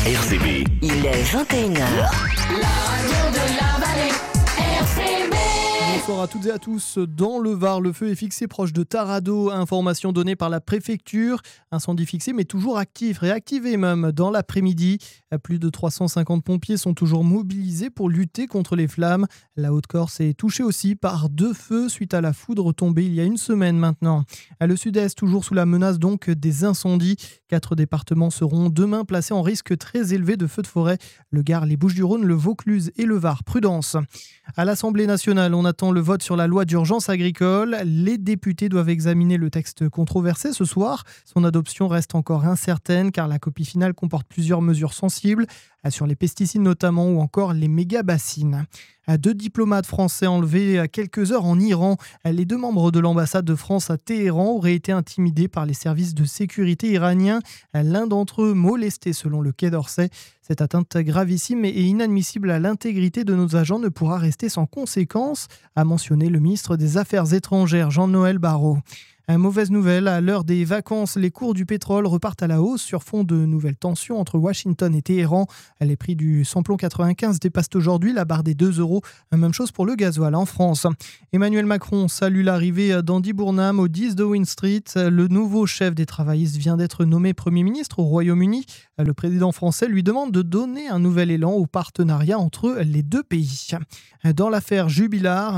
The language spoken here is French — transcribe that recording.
RCB. Il est 21h. Bonsoir à toutes et à tous. Dans le Var, le feu est fixé proche de Tarado. Information donnée par la préfecture. Incendie fixé mais toujours actif, réactivé même dans l'après-midi. Plus de 350 pompiers sont toujours mobilisés pour lutter contre les flammes. La Haute-Corse est touchée aussi par 2 feux suite à la foudre tombée il y a une semaine maintenant. Le sud-est, toujours sous la menace donc des incendies. 4 départements seront demain placés en risque très élevé de feux de forêt. Le Gard, les Bouches-du-Rhône, le Vaucluse et le Var. Prudence. À l'Assemblée nationale, on attend le vote sur la loi d'urgence agricole. Les députés doivent examiner le texte controversé ce soir. Son adoption reste encore incertaine car la copie finale comporte plusieurs mesures sensibles, sur les pesticides notamment ou encore les méga-bassines. 2 diplomates français enlevés quelques heures en Iran. Les 2 membres de l'ambassade de France à Téhéran auraient été intimidés par les services de sécurité iraniens. L'un d'entre eux molesté selon le Quai d'Orsay. Cette atteinte gravissime et inadmissible à l'intégrité de nos agents ne pourra rester sans conséquence, a mentionné le ministre des Affaires étrangères Jean-Noël Barrot. Mauvaise nouvelle, à l'heure des vacances, les cours du pétrole repartent à la hausse sur fond de nouvelles tensions entre Washington et Téhéran. Les prix du samplon 95 dépassent aujourd'hui la barre des 2 €. Même chose pour le gasoil en France. Emmanuel Macron salue l'arrivée d'Andy Burnham au 10 Downing Street. Le nouveau chef des travaillistes vient d'être nommé Premier ministre au Royaume-Uni. Le président français lui demande de donner un nouvel élan au partenariat entre les 2 pays. Dans l'affaire Jubilard,